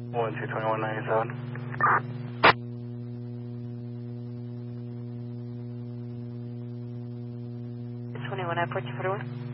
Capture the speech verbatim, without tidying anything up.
one two twenty-one ninety-seven. twenty-one, I put you forty-one.